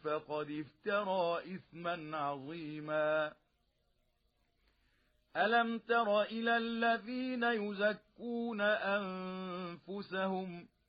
فقد افترى إثما عظيما. ألم تر إلى الذين يزكون أنفسهم